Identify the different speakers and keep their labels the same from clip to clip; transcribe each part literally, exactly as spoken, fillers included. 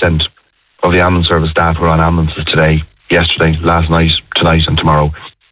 Speaker 1: percent of the ambulance service staff who are on ambulances today, yesterday, last night, tonight and tomorrow,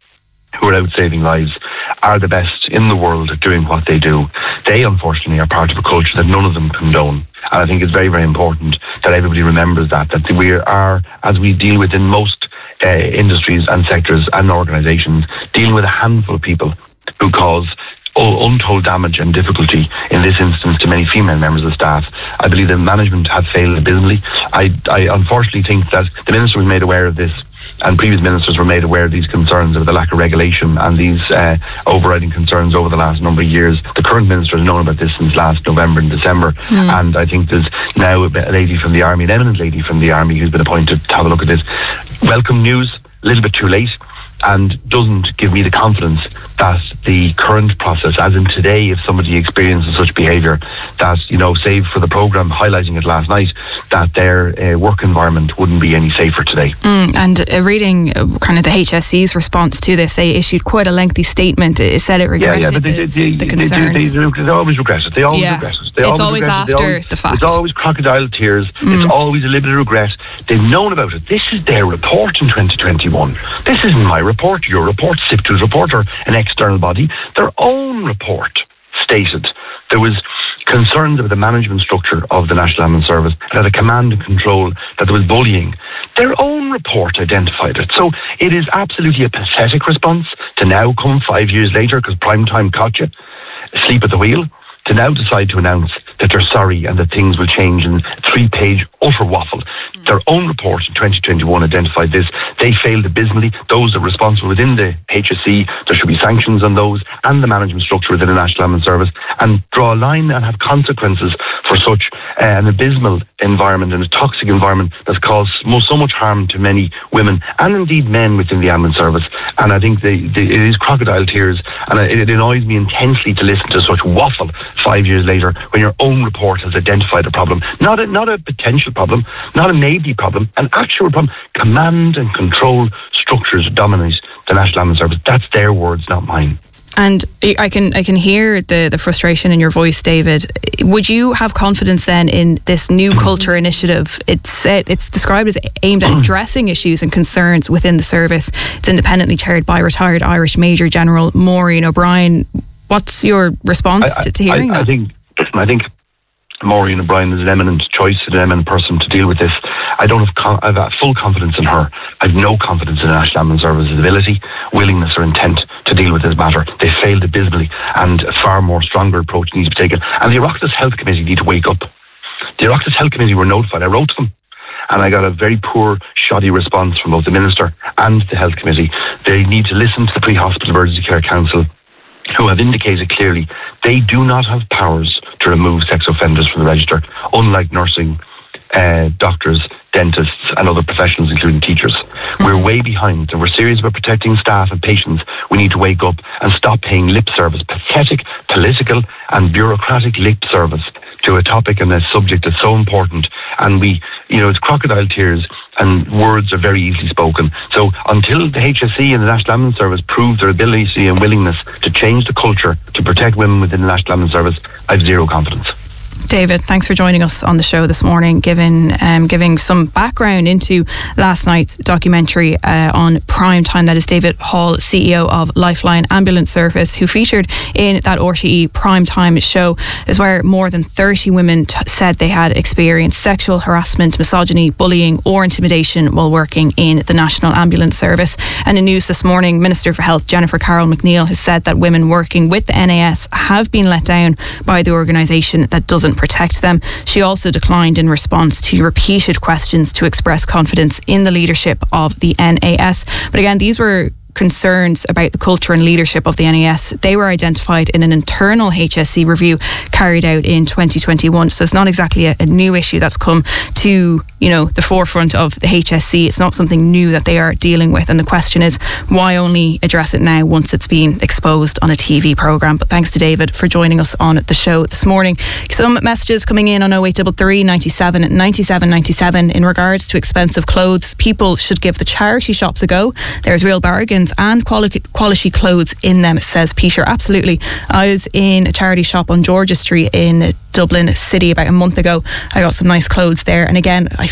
Speaker 1: who are out saving lives, are the best in the world at doing what they do. They, unfortunately, are part of a culture that none of them condone. And I think it's very, very important that everybody remembers that, that we are, as we deal with in most uh, industries and sectors and organisations, dealing with a handful of people who cause untold damage and difficulty, in this instance, to many female members of staff. I believe that management have failed abysmally. I, I unfortunately think that the Minister was made aware of this, and previous ministers were made aware of these concerns of the lack of regulation and these uh, overriding concerns over the last number of years. The current minister has known about this since last November and December, mm. and I think there's now a lady from the Army, an eminent lady from the Army, who's been appointed to have a look at this. Welcome news, a little bit too late, and doesn't give me the confidence that the current process, as in today, if somebody experiences such behaviour, that, you know, save for the programme highlighting it last night, that their uh, work environment wouldn't be any safer today.
Speaker 2: Mm, and uh, reading uh, kind of the H S C's response to this, they issued quite a lengthy statement. It said it regretted yeah, yeah, but they, the, they, the concerns.
Speaker 1: They, they, they always regret it. They always yeah. regret it. They
Speaker 2: it's
Speaker 1: always,
Speaker 2: always after always, the fact.
Speaker 1: It's always crocodile tears. Mm. It's always a little bit of regret. They've known about it. This is their report in twenty twenty-one. This isn't my report, your report, SIPTU's report, or an external body. Their own report stated there was concerns about the management structure of the National Ambulance Service. It had a command and control, that there was bullying. Their own report identified it. So it is absolutely a pathetic response to now come five years later, because prime time caught you asleep at the wheel, to now decide to announce that they're sorry and that things will change in a three-page utter waffle. Mm. Their own report in twenty twenty-one identified this. They failed abysmally. Those that are responsible within the H S C, there should be sanctions on those, and the management structure within the National Ambulance Service, and draw a line and have consequences for such uh, an abysmal environment and a toxic environment that's caused most, so much harm to many women and indeed men within the ambulance service. And I think they, they, it is crocodile tears, and it, it annoys me intensely to listen to such waffle five years later when your own report has identified a problem. Not a, not a potential problem, not a maybe problem, an actual problem. Command and control structures dominate the National Ambulance Service. That's their words, not mine.
Speaker 2: And I can I can hear the, the frustration in your voice, David. Would you have confidence then in this new culture initiative? It's uh, it's described as aimed at addressing issues and concerns within the service. It's independently chaired by retired Irish Major General Maureen O'Brien. What's your response
Speaker 1: I,
Speaker 2: to, to hearing
Speaker 1: I, I
Speaker 2: that?
Speaker 1: think I think Maureen O'Brien is an eminent choice, an eminent person to deal with this. I don't have, con- I have full confidence in her. I have no confidence in the National Ambulance Service's ability, willingness or intent to deal with this matter. They failed abysmally, and a far more stronger approach needs to be taken. And the Oireachtas Health Committee need to wake up. The Oireachtas Health Committee were notified. I wrote to them, and I got a very poor, shoddy response from both the Minister and the Health Committee. They need to listen to the Pre-Hospital Emergency Care Council, who have indicated clearly they do not have powers to remove sex offenders from the register, unlike nursing, uh, doctors, dentists and other professionals, including teachers. Mm-hmm. We're way behind, and we're serious about protecting staff and patients. We need to wake up and stop paying lip service, pathetic, political and bureaucratic lip service to a topic and a subject that's so important. And we, you know, it's crocodile tears, and words are very easily spoken. So until the H S C and the National Ambulance Service prove their ability and willingness to change the culture to protect women within the National Ambulance Service, I have zero confidence.
Speaker 2: David, thanks for joining us on the show this morning, giving um, giving some background into last night's documentary uh, on Prime Time. That is David Hall, C E O of Lifeline Ambulance Service, who featured in that R T E Prime Time show, is where more than thirty women t- said they had experienced sexual harassment, misogyny, bullying or intimidation while working in the National Ambulance Service. And in news this morning, Minister for Health Jennifer Carroll McNeil has said that women working with the N A S have been let down by the organisation that doesn't protect them. She also declined in response to repeated questions to express confidence in the leadership of the N A S. But again, these were concerns about the culture and leadership of the N A S. They were identified in an internal H S C review carried out in twenty twenty-one. So it's not exactly a, a new issue that's come to, you know, the forefront of the H S C. It's not something new that they are dealing with. And the question is, why only address it now once it's been exposed on a T V programme? But thanks to David for joining us on the show this morning. Some messages coming in on oh eight three three, ninety-seven, ninety-seven, ninety-seven in regards to expensive clothes. People should give the charity shops a go. There's real bargains and quality quality clothes in them, says Peter. Absolutely. I was in a charity shop on George's Street in Dublin City about a month ago. I got some nice clothes there, and again, I